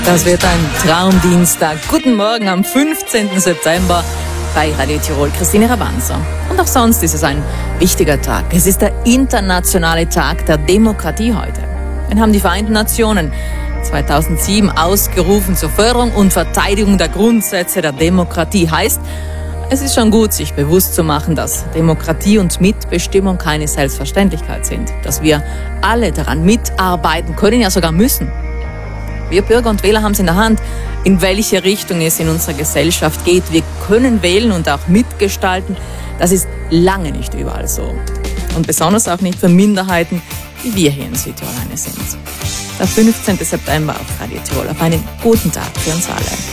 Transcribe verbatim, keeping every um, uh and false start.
Das wird ein Traumdienstag. Guten Morgen am fünfzehnten September bei Radio Tirol. Christine Rabanzer. Und auch sonst ist es ein wichtiger Tag. Es ist der internationale Tag der Demokratie heute. Den haben die Vereinten Nationen zweitausendsieben ausgerufen zur Förderung und Verteidigung der Grundsätze der Demokratie. Heißt, es ist schon gut, sich bewusst zu machen, dass Demokratie und Mitbestimmung keine Selbstverständlichkeit sind. Dass wir alle daran mitarbeiten können, ja sogar müssen. Wir Bürger und Wähler haben es in der Hand, in welche Richtung es in unserer Gesellschaft geht. Wir können wählen und auch mitgestalten. Das ist lange nicht überall so. Und besonders auch nicht für Minderheiten, wie wir hier in Südtirol eine sind. Der fünfzehnten September auf Radio Tirol. Auf einen guten Tag für uns alle.